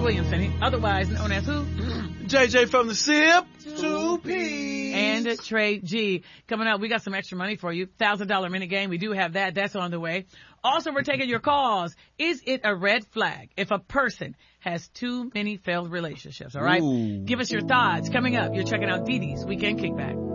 Williamson, otherwise known as who? JJ from the SIP. 2P. And Trey G. Coming up, we got some extra money for you. $1,000 minute game. We do have that. That's on the way. Also, we're taking your calls. Is it a red flag if a person has too many failed relationships? All right. Ooh. Give us your thoughts. Coming up, you're checking out Dee Dee's Weekend Kickback.